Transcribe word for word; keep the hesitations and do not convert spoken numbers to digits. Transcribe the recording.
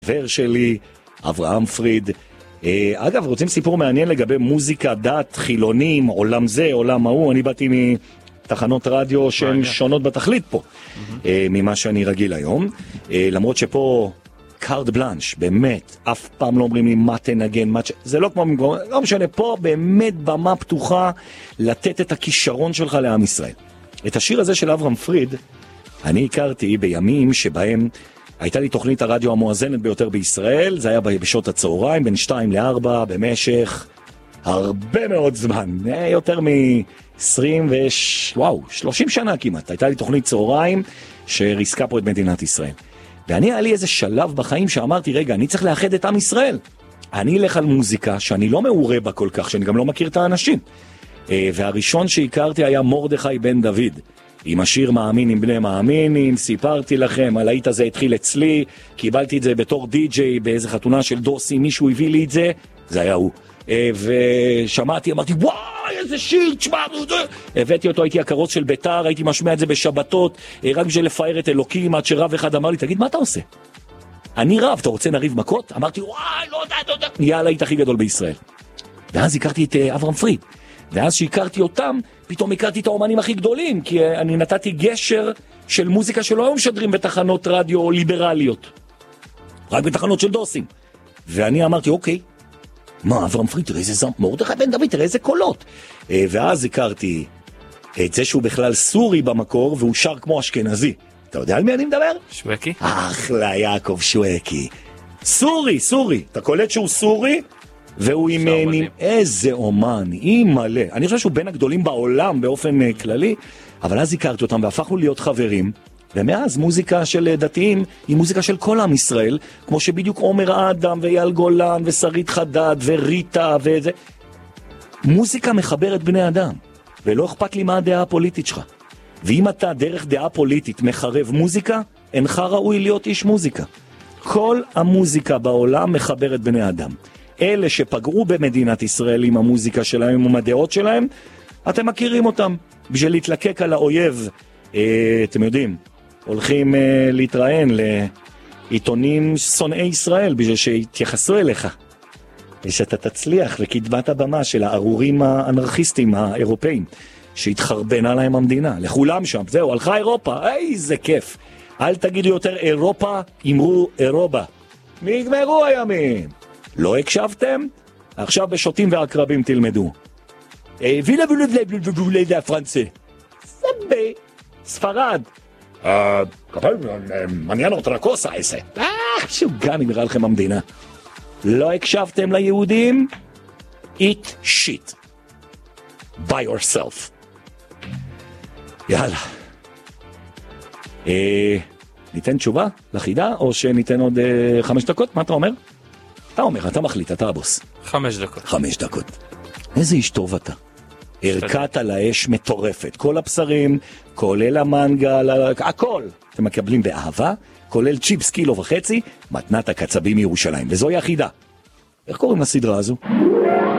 חבר שלי, אברהם פריד. אגב, רוצים סיפור מעניין לגבי מוזיקה, דת, חילונים, עולם זה, עולם ההוא. אני באתי מתחנות רדיו שהן שונות בתכלית פה, ממה שאני רגיל היום. למרות שפה קארד בלנש, באמת, אף פעם לא אומרים לי מה תנגן, מה... זה לא כמו... לא משנה, פה באמת במה פתוחה לתת את הכישרון שלך לעם ישראל. את השיר הזה של אברהם פריד, אני הכרתי בימים שבהם הייתה לי תוכנית הרדיו המואזנת ביותר בישראל, זה היה בשעות הצהריים, בין שתיים לארבע, במשך הרבה מאוד זמן, יותר מ-עשרים ו... וואו, שלושים שנה כמעט, הייתה לי תוכנית צהריים שריסקה פה את מדינת ישראל. ואני היה לי איזה שלב בחיים שאמרתי, רגע, אני צריך לאחד את עם ישראל. אני אלך על מוזיקה שאני לא מעורה בה כל כך, שאני גם לא מכיר את האנשים. והראשון שהכרתי היה מרדכי בן דוד. עם השיר מאמין עם בני מאמינים, סיפרתי לכם, הלהיט הזה התחיל אצלי, קיבלתי את זה בתור די-ג'יי באיזה חתונה של דוסי, מישהו הביא לי את זה, זה היה הוא. ושמעתי, אמרתי, וואי, איזה שיר, תשמע, הבאתי אותו, הייתי הקרוס של ביתר, הייתי משמע את זה בשבתות, רק בשביל לפאר את אלוקים, עד שרב אחד אמר לי, תגיד, מה אתה עושה? אני רב, אתה רוצה נריב מכות? אמרתי, וואי, לא יודע, לא יודע. נהיה הלהיט הכי גדול בישראל. ואז הכרתי את אברהם פריד. ואז שהכרתי אותם, פתאום הכרתי את האומנים הכי גדולים, כי אני נתתי גשר של מוזיקה שלא היו משדרים בתחנות רדיו ליברליות, רק בתחנות של דוסים. ואני אמרתי, אוקיי, מה, אברהם פריד, תראה איזה זמר, מרדכי בן דוד, תראה איזה קולות. ואז הכרתי את זה שהוא בכלל סורי במקור, והוא שר כמו אשכנזי. אתה יודע על מי אני מדבר? שווקי? אחלה, יעקב שווקי. סורי, סורי. אתה קולט שהוא סורי? והוא עם איזה אומן, היא מלא. אני חושב שהוא בין הגדולים בעולם באופן כללי, אבל אז הכרתי אותם והפכנו להיות חברים, ומאז מוזיקה של דתיים היא מוזיקה של כל עם ישראל, כמו שבדיוק עומר אדם ואייל גולן ושרית חדד וריטה וזה. מוזיקה מחברת בני אדם, ולא אכפת לי מה הדעה הפוליטית שלך. ואם אתה דרך דעה פוליטית מחרב מוזיקה, אינך ראוי להיות איש מוזיקה. כל המוזיקה בעולם מחברת בני אדם. אלה שפגעו במדינת ישראל עם המוזיקה שלהם עם הדעות שלהם, אתם מכירים אותם. בשביל להתלקק על האויב, אה, אתם יודעים, הולכים אה, להתראיין לעיתונים שונאי ישראל, בשביל שיתייחסו אליך. ושאתה תצליח לקדמת הבמה של הארורים האנרכיסטים האירופאים, שהתחרבן עליהם המדינה. לכולם שם, זהו, הלכה אירופה, איזה כיף. אל תגידו יותר אירופה, אמרו אירובה. נגמרו הימים. לא הקשבתם? עכשיו בשוטים והקרבים תלמדו. וילה וילה וילה וילה וילה פרנסי. סבבה. ספרד. מעניין אותה קוסה איזה. אה, שוגע נגמרה לכם המדינה. לא הקשבתם ליהודים? Eat shit. By yourself. יאללה. ניתן תשובה לחידה או שניתן עוד חמש דקות? מה אתה אומר? אתה אומר, אתה מחליט, אתה הבוס. חמש דקות. חמש דקות. איזה איש טוב אתה. ערכת על האש מטורפת. כל הבשרים, כולל המנגל, הכל. אתם מקבלים באהבה, כולל צ'יפס קילו וחצי, מתנת הקצבים מירושלים. וזוהי החידה. איך קוראים לסדרה הזו?